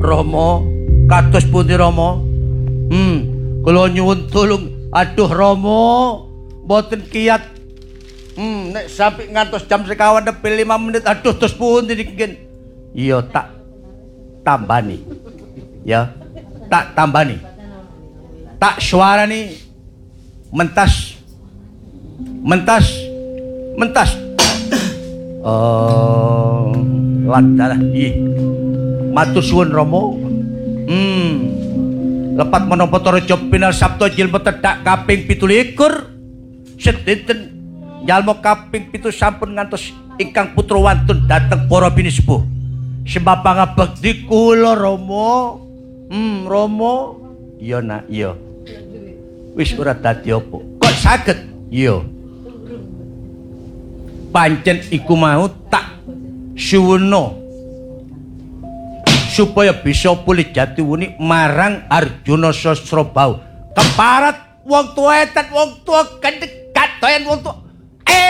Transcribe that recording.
Rama, kados pundi Rama? Kula nyuwun tulung. Aduh Rama, mboten kiyat. Nek sampai ngantos jam sekawan lebih 5 menit, aduh terus pundi niki. Iya tak tambani. Ya, tak tambani. Tak suarani mentas. Lantalah. Matur suwun Rama. Lepat menapa Raja Pinal Sabta jilma tedhak kaping 17. Sedinten jalma kaping 7 sampun ngantos ingkang putra wantun dhateng para binisepuh. Sebab pangabekti kula Rama. Rama. Iya nak, iya. Wis ora dadi apa. Kok saged? Iya. Pancen iku mau tak suwuna supaya bisa pulih jati wuni marang Arjuna Sasrabau. Keparat wong tuwa etet wong tuwa gendhet doyan wong tuwa.